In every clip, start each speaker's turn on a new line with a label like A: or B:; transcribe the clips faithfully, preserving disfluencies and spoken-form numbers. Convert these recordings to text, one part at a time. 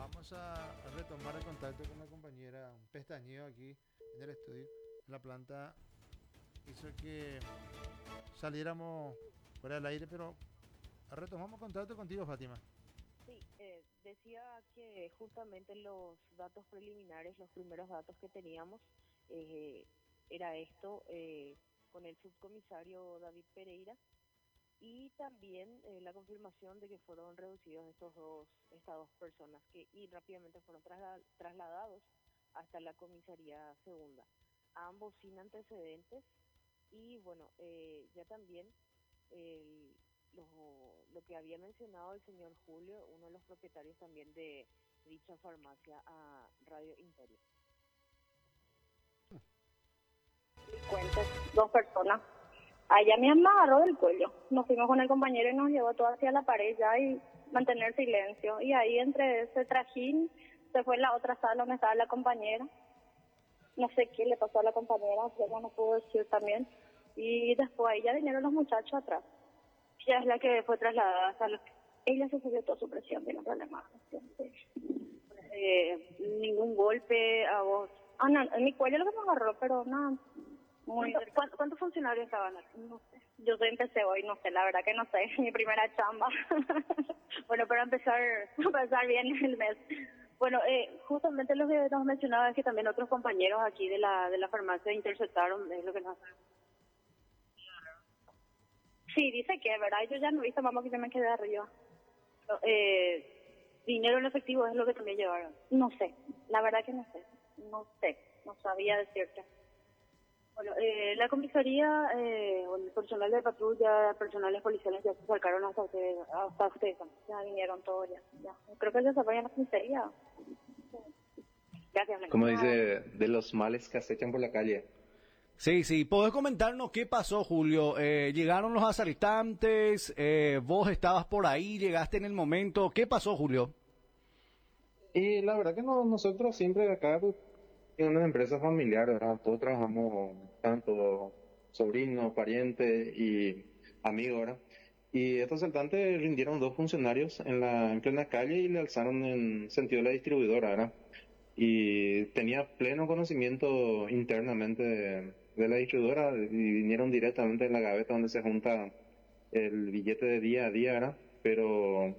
A: vamos a, a retomar el contacto con la compañera. Un pestañeo aquí en el estudio, en la planta, hizo que saliéramos fuera del aire, pero retomamos contacto contigo, Fátima.
B: Sí, eh, decía que justamente los datos preliminares, los primeros datos que teníamos, eh, era esto eh, con el subcomisario David Pereira y también eh, la confirmación de que fueron reducidos estos dos, estas dos personas que y rápidamente fueron trasla- trasladados hasta la comisaría segunda. Ambos sin antecedentes y bueno, eh, ya también el, lo, lo que había mencionado el señor Julio, uno de los propietarios también de dicha farmacia a Radio Imperio.
C: Delincuentes, dos personas. Allá me agarró del cuello. Nos fuimos con el compañero y nos llevó todo hacia la pared ya y mantener silencio. Y ahí entre ese trajín se fue en la otra sala donde estaba la compañera. No sé qué le pasó a la compañera, pero no puedo decir también. Y después ahí ya vinieron los muchachos atrás. Ella es la que fue trasladada hasta los... Ella se subió toda su presión, tiene problemas. Eh, ningún golpe a vos. Ah, no, en mi cuello lo que me agarró, pero no. Muy
B: ¿Cuánto, cuánto- ¿Cuántos funcionarios estaban aquí?
C: no sé. Yo soy empecé hoy, no sé, la verdad que no sé, mi primera chamba.
B: Bueno, para empezar,
C: Empezar bien el mes.
B: bueno, eh, justamente lo que nos mencionaba es que también otros compañeros aquí de la de la farmacia interceptaron, es lo que nos...
C: Sí, dice que, ¿verdad? Yo ya no he visto, mamá, que yo me quedé arriba.
B: Eh, dinero en efectivo es lo que también llevaron.
C: No sé, la verdad que no sé. No sé, no sabía decirte.
B: Bueno, eh, la comisaría, eh, o el personal de patrulla, personales policiales ya se acercaron hasta ustedes, hasta ustedes.
C: Ya vinieron todos ya. ya. Creo que ya se vayan a la comisaría.
B: Gracias, Blanca.
D: Como dice, de los males que acechan por la calle.
E: Sí, sí, ¿podés comentarnos qué pasó, Julio? Eh, ¿llegaron los asaltantes? Eh, ¿vos estabas por ahí? ¿Llegaste en el momento? ¿Qué pasó, Julio?
D: Y la verdad que no, nosotros siempre acá, pues, en una empresa familiar, ¿verdad? Todos trabajamos, tanto sobrinos, parientes y amigos, ¿verdad? Y estos asaltantes rindieron dos funcionarios en la, en plena calle y le alzaron en sentido de la distribuidora, ¿verdad? Y tenía pleno conocimiento internamente de, de la distribuidora y vinieron directamente en la gaveta donde se junta el billete de día a día, ¿verdad? Pero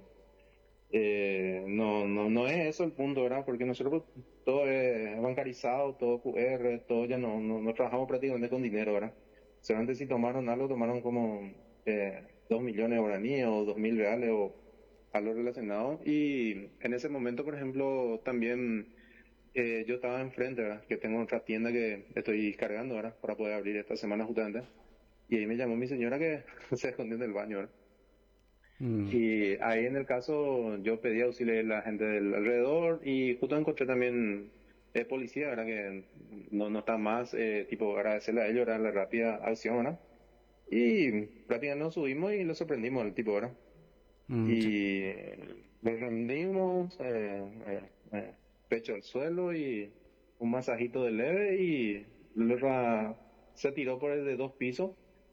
D: eh, no, no, no es eso el punto, ¿verdad? Porque nosotros todo es bancarizado, todo Q R, todo ya no, no, no trabajamos prácticamente con dinero, ¿verdad? Solamente si tomaron algo, tomaron como eh, dos millones de guaraníes o dos mil reales o algo relacionado. Y en ese momento, por ejemplo, también eh, yo estaba enfrente, ¿verdad? Que tengo otra tienda que estoy cargando, ¿verdad? Para poder abrir esta semana justamente. Y ahí me llamó mi señora que se escondió en el baño, ¿verdad?
E: Mm.
D: Y ahí en el caso yo pedí auxilio a la gente del alrededor y justo encontré también eh, policía, ¿verdad? Que no, no está más, eh, tipo, agradecerle a ellos, ¿verdad? La rápida acción, ¿verdad? Y rápidamente nos subimos y lo sorprendimos al tipo, ¿verdad?
E: Mm, sí.
D: Y eh, le rendimos, eh, eh, eh, pecho al suelo y un masajito de leve y luego se tiró por el de dos pisos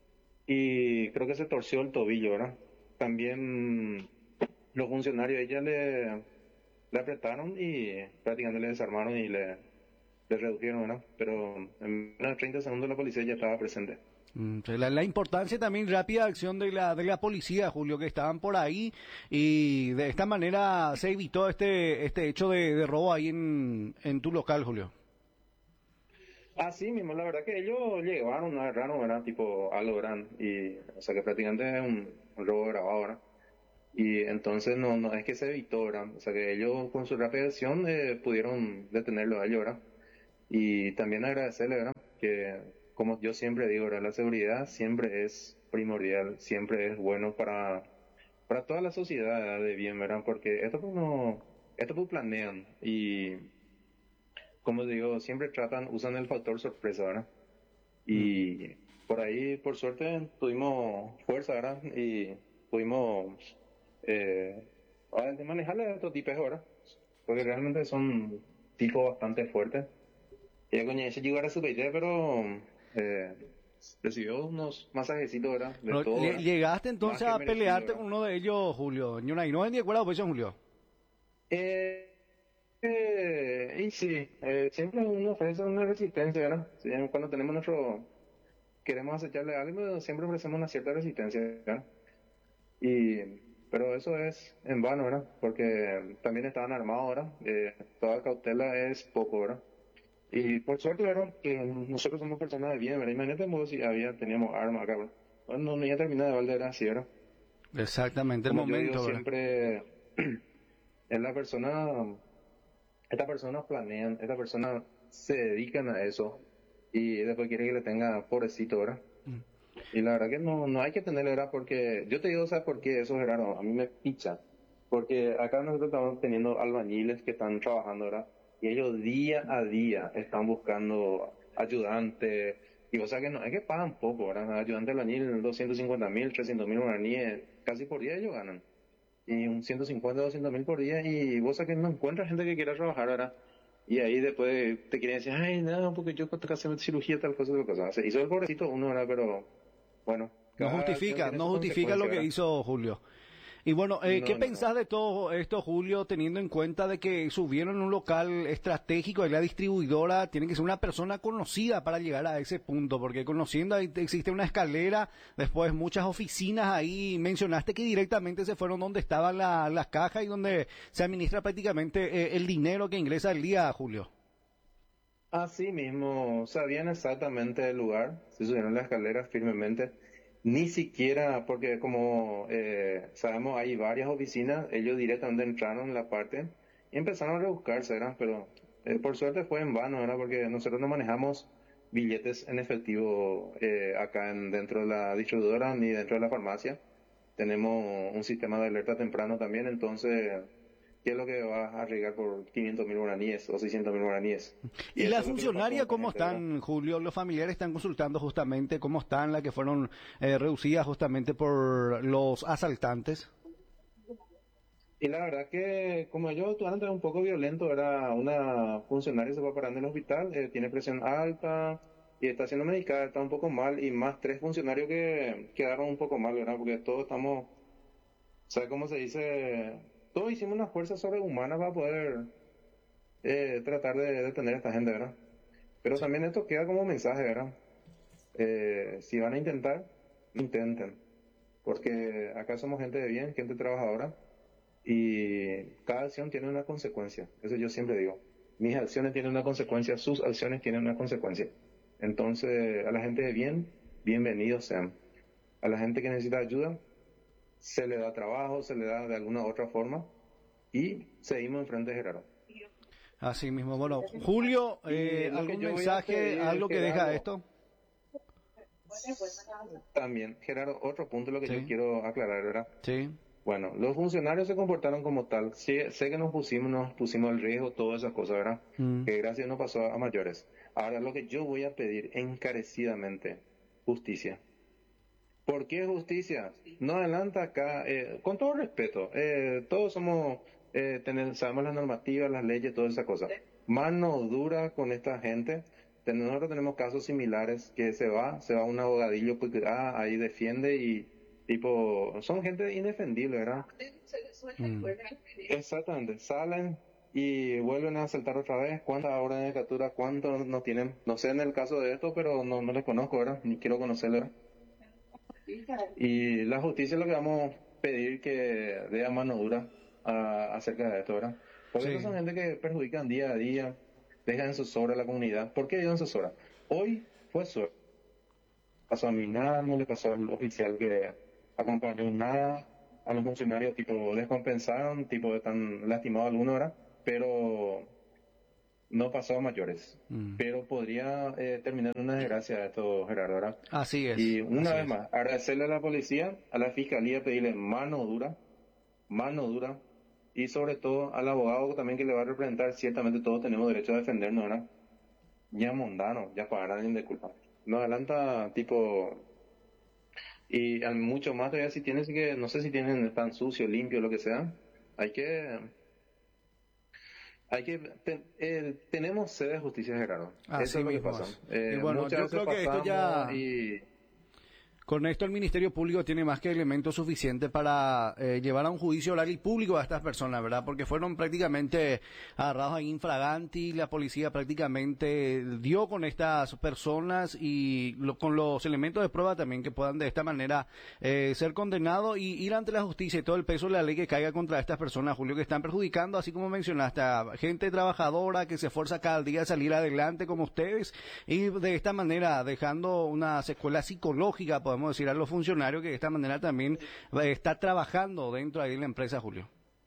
D: y creo que se torció el tobillo, ¿verdad? También los funcionarios ella le, le apretaron y prácticamente le desarmaron y le, le redujeron, ¿verdad? Pero en menos de treinta segundos la policía ya estaba presente.
E: Mm, sí, La, la importancia también rápida acción de la de la policía, Julio, que estaban por ahí y de esta manera se evitó este este hecho de, de robo ahí en, en tu local, Julio.
D: Así mismo, la verdad que ellos llegaron, agarraron, ¿verdad? Tipo algo, ¿verdad? Y, o sea que prácticamente es un, un robo grabado, ¿verdad? Y entonces no, no es que se evitó, ¿verdad? O sea que ellos con su rápida acción eh, pudieron detenerlo a ellos, ¿verdad? Y también agradecerle, ¿verdad? Que como yo siempre digo, ¿verdad? La seguridad siempre es primordial, siempre es bueno para, para toda la sociedad, ¿verdad? De bien, ¿verdad? Porque esto pues no, esto pues planean y como digo, siempre tratan, usan el factor sorpresa, ¿verdad?
E: Mm.
D: Y por ahí, por suerte, tuvimos fuerza, ¿verdad? Y pudimos eh, ahora de manejarle a estos tipos ahora, porque realmente son tipos bastante fuertes. Ella coño, ese llegó a su pecho, pero eh, recibió unos masajecitos, ¿verdad? De
E: Pero
D: todo,
E: lle-
D: ¿verdad?
E: llegaste
D: Más
E: entonces
D: que
E: a
D: merecido,
E: pelearte
D: ¿verdad?
E: con uno de ellos, Julio. Yo no, no vendí acuerdo, pues, Julio.
D: Eh, Eh, y sí, eh, siempre uno ofrece una resistencia, ¿verdad? Sí, cuando tenemos nuestro, queremos acecharle algo, siempre ofrecemos una cierta resistencia, ¿verdad? Y, pero eso es en vano, ¿verdad? Porque también estaban armados, ¿verdad? Eh, toda cautela es poco, ¿verdad? Y por suerte, ¿verdad? Que nosotros somos personas de bien, ¿verdad? Imagínate vos si había, teníamos armas acá, ¿verdad? Bueno, no, no iba a terminar de valer así, ¿verdad?
E: Exactamente el
D: Como yo digo
E: momento, ¿verdad?
D: siempre, es la persona, estas personas planean, estas personas se dedican a eso y después quiere que le tenga pobrecito, ¿verdad? Y la verdad que no, no hay que tenerle, ¿verdad? Porque yo te digo, ¿sabes por qué eso, Gerardo? A mí me picha. Porque acá nosotros estamos teniendo albañiles que están trabajando, ¿verdad? Y ellos día a día están buscando ayudantes. Y o sea que no es que pagan poco, ¿verdad? Ayudante albañil, doscientos cincuenta mil, trescientos mil guaraníes, casi por día ellos ganan. Y un ciento cincuenta, doscientos mil por día. Y vos sabés que no encuentras gente que quiera trabajar, ¿verdad? Y ahí después te quieren decir, ay, no, porque yo tengo que hacer cirugía, tal cosa, tal cosa. Hizo el pobrecito uno, ¿verdad? Pero bueno,
E: No
D: cada acción
E: justifica,
D: tiene
E: no
D: su
E: justifica lo
D: consecuencia,
E: que
D: ¿verdad?
E: hizo Julio. Y bueno, eh, ¿qué
D: No, no, no.
E: pensás de todo esto, Julio, teniendo en cuenta de que subieron un local estratégico de la distribuidora? Tiene que ser una persona conocida para llegar a ese punto, porque conociendo ahí existe una escalera, después muchas oficinas ahí. Mencionaste que directamente se fueron donde estaban la- las cajas y donde se administra prácticamente eh, el dinero que ingresa el día, Julio.
D: Así mismo, sabían exactamente el lugar, se subieron las escaleras firmemente. Ni siquiera, porque como eh, sabemos hay varias oficinas, ellos directamente entraron en la parte y empezaron a rebuscarse, ¿verdad? Pero eh, por suerte fue en vano, ¿verdad? Porque nosotros no manejamos billetes en efectivo eh, acá en, dentro de la distribuidora ni dentro de la farmacia. Tenemos un sistema de alerta temprano también, entonces, ¿qué es lo que vas a arriesgar por quinientos mil guaraníes o seiscientos mil guaraníes? Y
E: ¿Y la
D: eso es lo que le pasó a
E: funcionaria
D: esta
E: cómo
D: gente, ¿verdad?
E: están, Julio? Los familiares están consultando justamente cómo están, las que fueron eh, reducidas justamente por los asaltantes.
D: Y la verdad que como ellos actuaron un poco violento, era una funcionaria se fue parando en el hospital, eh, tiene presión alta y está siendo medicada, está un poco mal, y más tres funcionarios que quedaron un poco mal, ¿verdad? Porque todos estamos, ¿sabes cómo se dice? Todos hicimos una fuerza sobrehumana para poder eh, tratar de detener a esta gente, ¿verdad? Pero
E: Sí.
D: también esto queda como mensaje, ¿verdad? Eh, si van a intentar, intenten, porque acá somos gente de bien, gente trabajadora. Y cada acción tiene una consecuencia. Eso yo siempre digo. Mis acciones tienen una consecuencia, sus acciones tienen una consecuencia. Entonces, a la gente de bien, bienvenidos sean. A la gente que necesita ayuda, se le da trabajo, se le da de alguna otra forma y seguimos enfrente, Gerardo.
E: Así mismo. Bueno, Julio,
D: Y
E: eh,
D: lo que
E: ¿algún
D: yo voy a
E: mensaje,
D: pedir,
E: algo que deja
D: Gerardo,
E: esto?
D: también, Gerardo, otro punto lo que yo
E: Sí,
D: quiero aclarar, ¿verdad?
E: sí.
D: Bueno, los funcionarios se comportaron como tal. Sí, sé que nos pusimos, nos pusimos al riesgo, todas esas cosas, ¿verdad?
E: Mm.
D: Que gracias no pasó a mayores. Ahora, lo que yo voy a pedir encarecidamente, justicia. ¿Por qué justicia? No adelanta acá, eh, con todo respeto, eh, todos somos, eh, tener- sabemos las normativas, las leyes, todas esas cosas. Mano dura con esta gente. Ten- Nosotros tenemos casos similares que se va, se va un abogadillo porque ah, ahí defiende y tipo, son gente indefendible, ¿verdad?
E: Mm.
D: Exactamente, salen y vuelven a saltar otra vez. ¿Cuántas órdenes de captura? ¿Cuántos no tienen? No sé en el caso de esto, pero no, no les conozco, ¿verdad? Ni quiero conocerlo, ¿verdad? Y la justicia es lo que vamos a pedir que dé a mano dura a- acerca de esto, ¿verdad? Porque estas
E: Sí.
D: son gente que perjudican día a día, dejan en zozobra a la comunidad. ¿Por qué digo en zozobra? Hoy fue suerte. Pasó a mí nada, no le pasó al oficial que acompañó nada, a los funcionarios tipo descompensaron, tipo están lastimados algunos, ¿verdad? Pero no pasó a mayores.
E: Mm.
D: Pero podría eh, terminar en una desgracia esto, Gerardo, ¿verdad?
E: Así es,
D: Y una
E: así
D: vez
E: es.
D: más, agradecerle a la policía, a la fiscalía, pedirle mano dura, mano dura, y sobre todo al abogado también que le va a representar. Ciertamente todos tenemos derecho a defendernos, ¿verdad? Ya mundanos, ya pagarán alguien de culpa. No adelanta tipo, y al mucho más todavía si tienes que, no sé si tienen tan sucio, limpio, lo que sea, hay que, hay que, te- eh, tenemos sede de justicia, Gerardo. Eso
E: Así
D: es lo que
E: mismo
D: pasa.
E: es. Y
D: Eh,
E: bueno,
D: muchas
E: yo
D: veces
E: creo que esto
D: pasamos
E: ya
D: y
E: Con esto el Ministerio Público tiene más que elementos suficientes para eh, llevar a un juicio oral y público a estas personas, ¿verdad? Porque fueron prácticamente agarrados ahí infraganti, la policía prácticamente dio con estas personas y lo, con los elementos de prueba también que puedan de esta manera eh, ser condenados y ir ante la justicia y todo el peso de la ley que caiga contra estas personas, Julio, que están perjudicando, así como mencionaste, a gente trabajadora que se esfuerza cada día a salir adelante como ustedes y de esta manera dejando una secuela psicológica, podemos decir, a los funcionarios que de esta manera también eh, está trabajando dentro ahí de la empresa, Julio.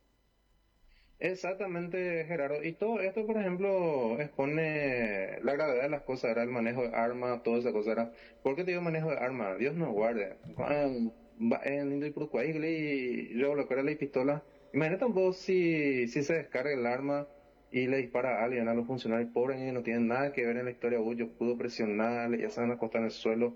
D: Exactamente, Gerardo. Y todo esto, por ejemplo, expone la gravedad de las cosas, era el manejo de armas, toda esa cosa. Era. ¿Por qué te digo manejo de armas? Dios nos guarde. En en y yo lo que era la pistola. Imagínate vos si, si se descarga el arma y le dispara a alguien, a los funcionarios pobres que no tienen nada que ver en la historia. Uy, yo pudo presionarle, ya se van a acostar en el suelo.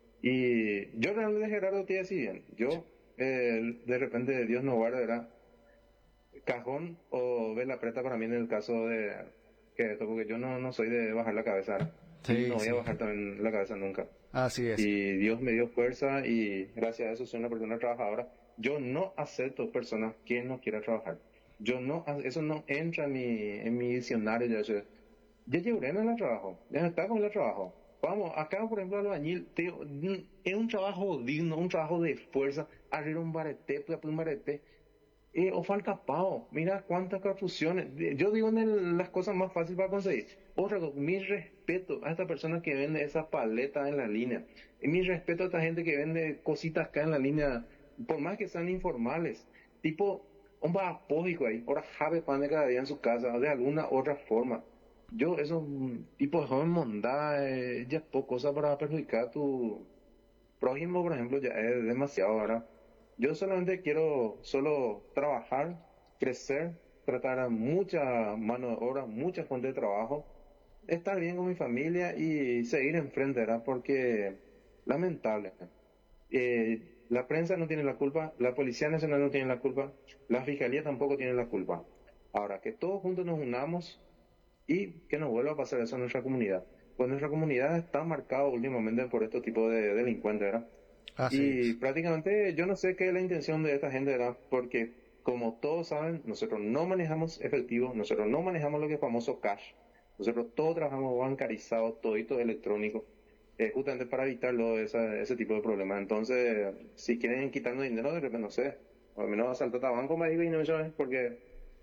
D: Y yo realmente, Gerardo, te iba a decir bien. Yo, eh, de repente, Dios nos guarde, ¿verdad? Cajón o vela preta para mí en el caso de que esto, porque yo no, no soy de bajar la cabeza.
E: Sí,
D: no voy
E: sí.
D: a bajar también la cabeza nunca.
E: Así es.
D: Y Dios me dio fuerza y gracias a eso soy una persona trabajadora. Yo no acepto personas que no quieran trabajar. Yo no, eso no entra en mi, en mi diccionario. Yo, yo, yo llevaré en el trabajo, ya está con el trabajo. Vamos, acá por ejemplo albañil, te digo, es un trabajo digno, un trabajo de fuerza, abrir un barete, pues un barete. Eh, o falta pago, mira cuántas confusiones. Yo digo en el, las cosas más fáciles para conseguir. Otra cosa, mi respeto a esta persona que vende esas paletas en la línea. Y mi respeto a esta gente que vende cositas acá en la línea, por más que sean informales. Tipo, un apódico ahí, ahora jave pan de cada día en su casa, de alguna otra forma. Yo, esos tipos de joven mondá, eh, ya es poco cosa para perjudicar a tu prójimo, por ejemplo, ya es demasiado, ¿verdad? Yo solamente quiero solo trabajar, crecer, tratar a mucha mano de obra, mucha fuente de trabajo, estar bien con mi familia y seguir enfrente, ¿verdad? Porque lamentable. Eh, la prensa no tiene la culpa, la Policía Nacional no tiene la culpa, la Fiscalía tampoco tiene la culpa. Ahora, que todos juntos nos unamos y que no vuelva a pasar eso en nuestra comunidad. Pues nuestra comunidad está marcada últimamente por estos tipos de delincuentes, ¿verdad?
E: Así
D: Y
E: es.
D: prácticamente yo no sé qué es la intención de esta gente, ¿verdad? Porque como todos saben, nosotros no manejamos efectivo, nosotros no manejamos lo que es famoso cash, nosotros todos trabajamos bancarizado, todito electrónico, eh, justamente para evitarlo esa, ese tipo de problemas. Entonces, si quieren quitarnos dinero, de repente no sé, o al menos asaltar a banco, me digo, y no sabes, porque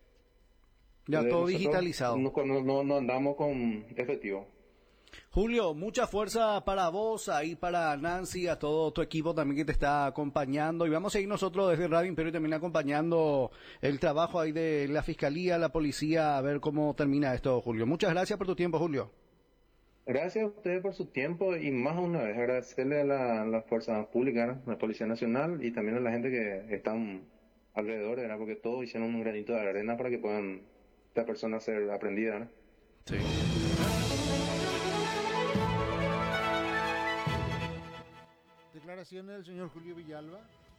E: Ya
D: eh,
E: todo
D: nosotros
E: digitalizado.
D: no, no, no, no andamos con efectivo.
E: Julio, mucha fuerza para vos, ahí para Nancy, a todo tu equipo también que te está acompañando. Y vamos a ir nosotros desde Radio Imperio también acompañando el trabajo ahí de la Fiscalía, la Policía, a ver cómo termina esto, Julio. Muchas gracias por tu tiempo, Julio.
D: Gracias a ustedes por su tiempo y más una vez agradecerle a la, la Fuerza Pública, a la Policía Nacional y también a la gente que están alrededor, ¿verdad? Porque todos hicieron un granito de arena para que puedan esta persona ser aprendida, ¿no?
E: Sí.
A: Declaraciones del señor Julio Villalba,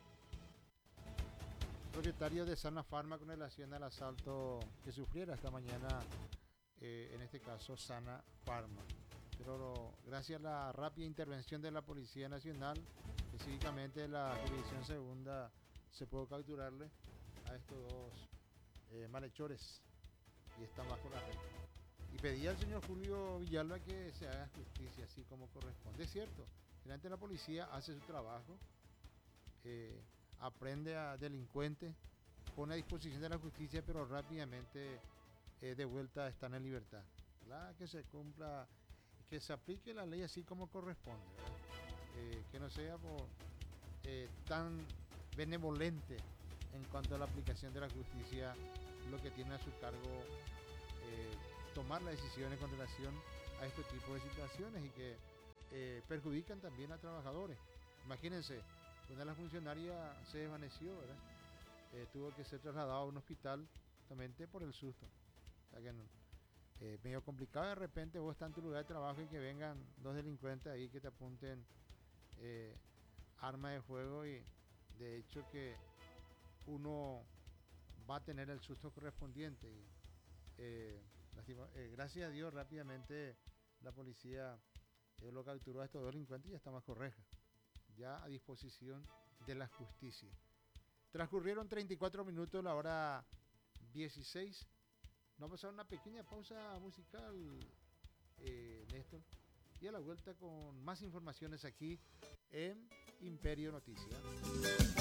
A: propietario de Sana Pharma, con relación al asalto que sufriera esta mañana, eh, en este caso Sana Pharma. Pero gracias a la rápida intervención de la Policía Nacional, específicamente la Jurisdicción Segunda, se pudo capturarle a estos dos eh, malhechores y están bajo la red. Y pedía al señor Julio Villalba que se haga justicia así como corresponde. Es cierto, delante la policía hace su trabajo, eh, aprende a delincuentes, pone a disposición de la justicia, pero rápidamente eh, de vuelta están en libertad. ¿Verdad? Que se cumpla, que se aplique la ley así como corresponde, eh, que no sea por, eh, tan benevolente en cuanto a la aplicación de la justicia, lo que tiene a su cargo eh, tomar las decisiones con relación a este tipo de situaciones y que eh, perjudican también a trabajadores. Imagínense, una de las funcionarias se desvaneció, ¿verdad? Eh, tuvo que ser trasladado a un hospital justamente por el susto. O sea que no, eh, medio complicado de repente vos estás en tu lugar de trabajo y que vengan dos delincuentes ahí que te apunten eh, arma de fuego, y de hecho que uno va a tener el susto correspondiente. Y, eh, lastima, eh, gracias a Dios rápidamente la policía eh, lo capturó a estos dos delincuentes y ya está bajo reja. ya a disposición de la justicia. Transcurrieron treinta y cuatro minutos, la hora dieciséis. Vamos a una pequeña pausa musical, eh, Néstor, y a la vuelta con más informaciones aquí en Imperio Noticias.